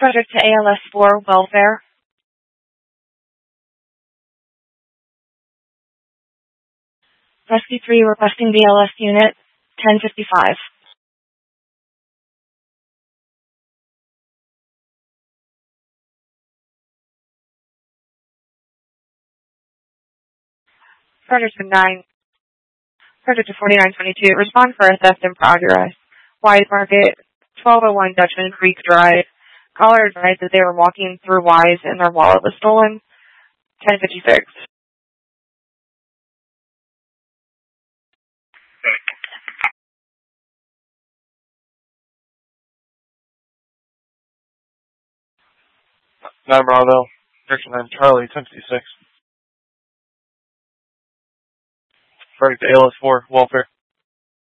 Project to ALS4 welfare. Rescue 3 requesting BLS unit 1055. Project to 4922. Respond for a theft in progress. Wise Market, 1201 Dutchman Creek Drive. Caller advised that they were walking through Wise and their wallet was stolen. 1056. Nine Bravo, Direction 9 Charlie, 1056. Project to ALS4 welfare.